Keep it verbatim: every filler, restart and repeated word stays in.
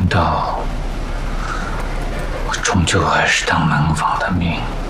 到我终究还是当门房的命。